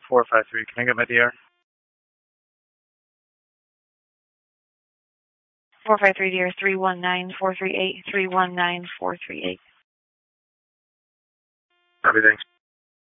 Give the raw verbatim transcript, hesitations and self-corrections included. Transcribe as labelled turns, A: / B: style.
A: four five three. Can I get my D R?
B: four five three D R three one nine four three eight, three one nine four three eight.
A: Copy, thanks.